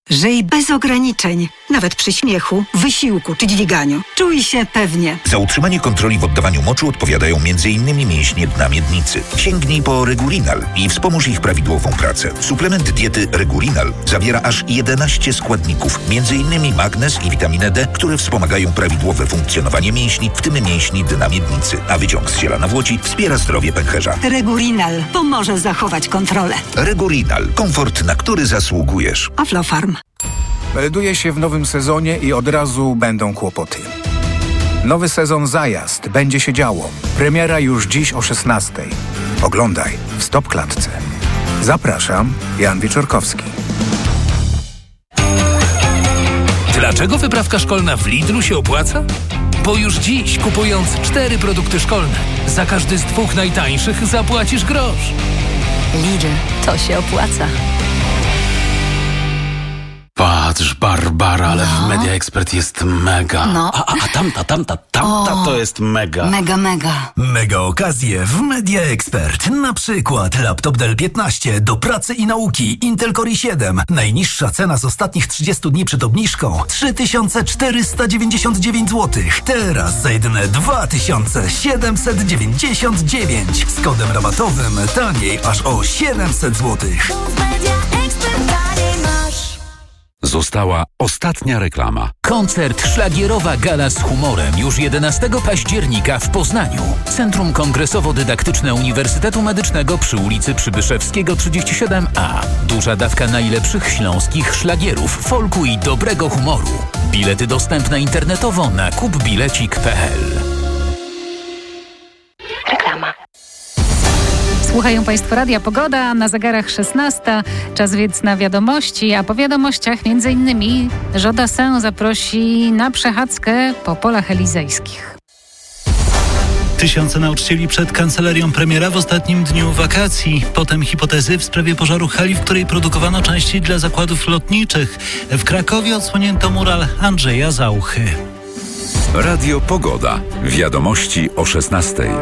Żyj bez ograniczeń, nawet przy śmiechu, wysiłku czy dźwiganiu. Czuj się pewnie. Za utrzymanie kontroli w oddawaniu moczu odpowiadają m.in. mięśnie dna miednicy. Sięgnij po Regurinal i wspomóż ich prawidłową pracę. Suplement diety Regurinal zawiera aż 11 składników, m.in. magnez i witaminę D, które wspomagają prawidłowe funkcjonowanie mięśni, w tym mięśni dna miednicy. A wyciąg z ziela nawłoci wspiera zdrowie pęcherza. Regurinal pomoże zachować kontrolę. Regurinal. Komfort, na który zasługujesz. Aflofarm. Melduje się w nowym sezonie i od razu będą kłopoty. Nowy sezon Zajazd. Będzie się działo. Premiera już dziś o 16:00. Oglądaj w Stop Klatce. Zapraszam, Jan Wieczorkowski. Dlaczego wyprawka szkolna w Lidlu się opłaca? Bo już dziś, kupując 4 produkty szkolne, za każdy z 2 najtańszych zapłacisz grosz. Lidl, to się opłaca. Patrz, Barbara, ale w Media Expert jest mega. No. A tamta to jest mega. Mega. Mega okazje w Media Expert. Na przykład laptop Dell 15 do pracy i nauki Intel Core i7. Najniższa cena z ostatnich 30 dni przed obniżką 3499 zł. Teraz za jedyne 2799. Z kodem rabatowym taniej aż o 700 zł. Została ostatnia reklama. Koncert Szlagierowa Gala z humorem już 11 października w Poznaniu. Centrum Kongresowo-Dydaktyczne Uniwersytetu Medycznego przy ulicy Przybyszewskiego 37A. Duża dawka najlepszych śląskich szlagierów, folku i dobrego humoru. Bilety dostępne internetowo na kupbilecik.pl. Reklama. Słuchają Państwo Radia Pogoda, na zegarach 16, czas więc na wiadomości, a po wiadomościach m.in. Jodassin zaprosi na przechadzkę po polach elizejskich. Tysiące nauczycieli przed kancelarią premiera w ostatnim dniu wakacji. Potem hipotezy w sprawie pożaru hali, w której produkowano części dla zakładów lotniczych. W Krakowie odsłonięto mural Andrzeja Zauchy. Radio Pogoda. Wiadomości o 16:00.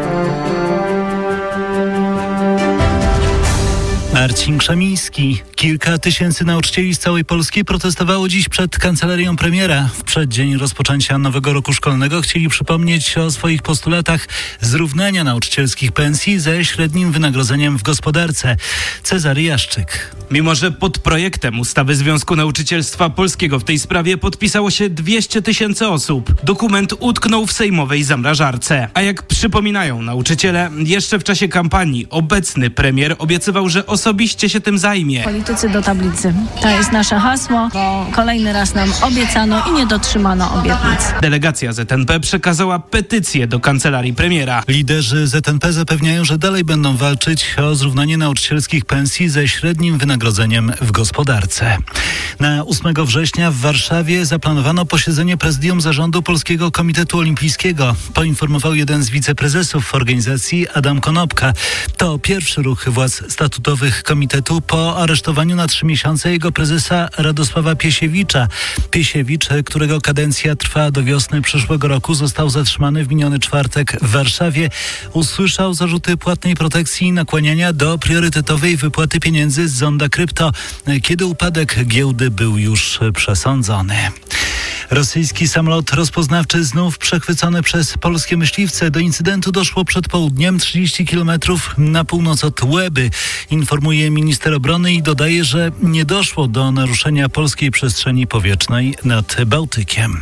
Marcin Krzemiński. Kilka tysięcy nauczycieli z całej Polski protestowało dziś przed kancelarią premiera. W przeddzień rozpoczęcia nowego roku szkolnego chcieli przypomnieć o swoich postulatach zrównania nauczycielskich pensji ze średnim wynagrodzeniem w gospodarce. Cezary Jaszczyk. Mimo że pod projektem ustawy Związku Nauczycielstwa Polskiego w tej sprawie podpisało się 200 000 osób, dokument utknął w sejmowej zamrażarce. A jak przypominają nauczyciele, jeszcze w czasie kampanii obecny premier obiecywał, że osobiście się tym zajmie. Politycy do tablicy. To jest nasze hasło, bo kolejny raz nam obiecano i nie dotrzymano obietnic. Delegacja ZNP przekazała petycję do kancelarii premiera. Liderzy ZNP zapewniają, że dalej będą walczyć o zrównanie nauczycielskich pensji ze średnim wynagrodzeniem w gospodarce. Na 8 września w Warszawie zaplanowano posiedzenie prezydium zarządu Polskiego Komitetu Olimpijskiego. Poinformował jeden z wiceprezesów organizacji, Adam Konopka. To pierwszy ruch władz statutowych komitetu po aresztowaniu na 3 miesiące jego prezesa Radosława Piesiewicza. Piesiewicz, którego kadencja trwa do wiosny przyszłego roku, został zatrzymany w miniony czwartek w Warszawie. Usłyszał zarzuty płatnej protekcji i nakłaniania do priorytetowej wypłaty pieniędzy z zonda krypto, kiedy upadek giełdy był już przesądzony. Rosyjski samolot rozpoznawczy znów przechwycony przez polskie myśliwce. Do incydentu doszło przed południem 30 km na północ od Łeby, informuje minister obrony i dodaje, że nie doszło do naruszenia polskiej przestrzeni powietrznej nad Bałtykiem.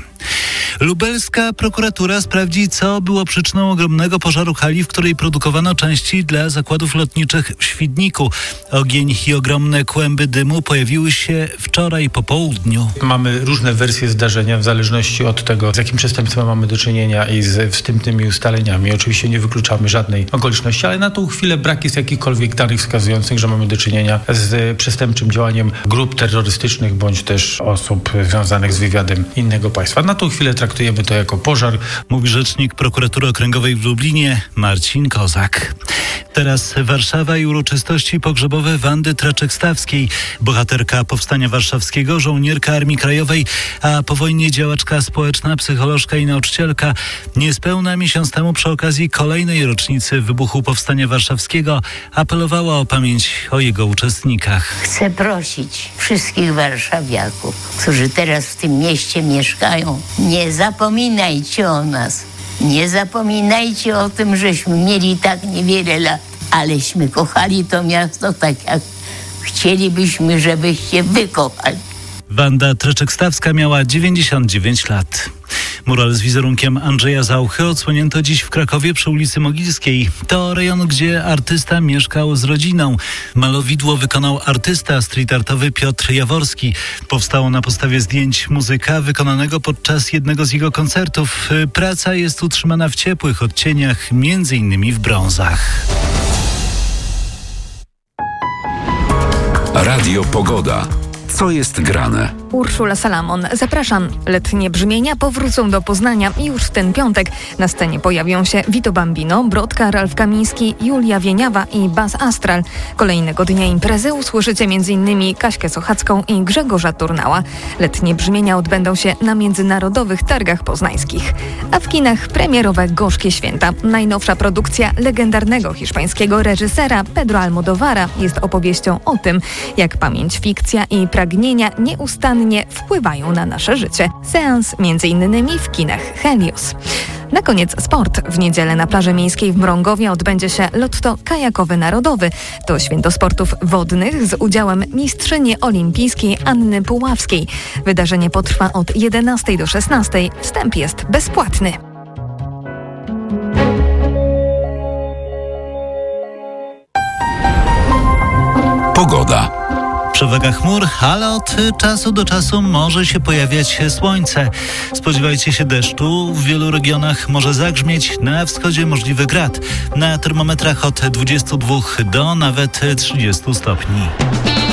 Lubelska prokuratura sprawdzi, co było przyczyną ogromnego pożaru hali, w której produkowano części dla zakładów lotniczych w Świdniku. Ogień i ogromne kłęby dymu pojawiły się wczoraj po południu. Mamy różne wersje zdarzenia w zależności od tego, z jakim przestępstwem mamy do czynienia i z wstępnymi ustaleniami. Oczywiście nie wykluczamy żadnej okoliczności, ale na tą chwilę brak jest jakichkolwiek danych wskazujących, że mamy do czynienia z przestępczym działaniem grup terrorystycznych bądź też osób związanych z wywiadem innego państwa. Na tą chwilę traktujemy to jako pożar. Mówi rzecznik prokuratury okręgowej w Lublinie Marcin Kozak. Teraz Warszawa i uroczystości pogrzebowe Wandy Traczek-Stawskiej. Bohaterka Powstania Warszawskiego, żołnierka Armii Krajowej, a po wojnie działaczka społeczna, psycholożka i nauczycielka. Niespełna miesiąc temu przy okazji kolejnej rocznicy wybuchu Powstania Warszawskiego apelowała o pamięć o jego uczestnikach. Chcę prosić wszystkich warszawiaków, którzy teraz w tym mieście mieszkają, nie zapominajcie o nas. Nie zapominajcie o tym, żeśmy mieli tak niewiele lat, aleśmy kochali to miasto tak, jak chcielibyśmy, żebyście wy kochali. Wanda Traczek-Stawska miała 99 lat. Mural z wizerunkiem Andrzeja Zauchy odsłonięto dziś w Krakowie przy ulicy Mogilskiej. To rejon, gdzie artysta mieszkał z rodziną. Malowidło wykonał artysta street artowy Piotr Jaworski. Powstało na podstawie zdjęć muzyka wykonanego podczas jednego z jego koncertów. Praca jest utrzymana w ciepłych odcieniach, m.in. w brązach. Radio Pogoda. Co jest grane? Urszula Salamon, zapraszam. Letnie brzmienia powrócą do Poznania już w ten piątek. Na scenie pojawią się Vito Bambino, Brodka, Ralf Kamiński, Julia Wieniawa i Bas Astral. Kolejnego dnia imprezy usłyszycie m.in. Kaśkę Sochacką i Grzegorza Turnała. Letnie brzmienia odbędą się na Międzynarodowych Targach Poznańskich. A w kinach premierowe Gorzkie Święta. Najnowsza produkcja legendarnego hiszpańskiego reżysera Pedro Almodóvara jest opowieścią o tym, jak pamięć, fikcja i pragnienia nieustannie wpływają na nasze życie. Seans m.in. w kinach Helios. Na koniec sport. W niedzielę na plaży miejskiej w Mrągowie odbędzie się Lotto Kajakowy Narodowy. To święto sportów wodnych z udziałem mistrzyni olimpijskiej Anny Puławskiej. Wydarzenie potrwa od 11 do 16. Wstęp jest bezpłatny. Pogoda. Przewaga chmur, ale od czasu do czasu może się pojawiać słońce. Spodziewajcie się deszczu. W wielu regionach może zagrzmieć, na wschodzie możliwy grad. Na termometrach od 22 do nawet 30 stopni.